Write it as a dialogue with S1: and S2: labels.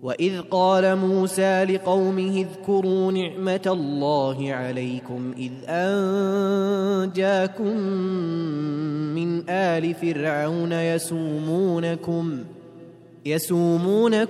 S1: وإذ قال موسى لقومه اذكروا نعمة الله عليكم إذ أنجاكم من آل فرعون يسومونكم